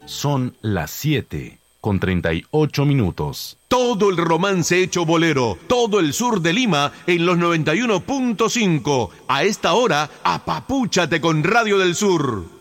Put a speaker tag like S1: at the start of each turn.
S1: Son las 7:38.
S2: Todo el romance hecho bolero, todo el sur de Lima en los 91.5. A esta hora, apapúchate con Radio del Sur.